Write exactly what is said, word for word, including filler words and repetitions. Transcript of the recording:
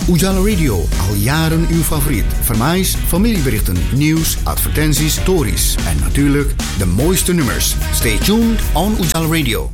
Ujala Radio, al jaren uw favoriet. Vermaais, familieberichten, nieuws, advertenties, stories en natuurlijk de mooiste nummers. Stay tuned on Ujala Radio.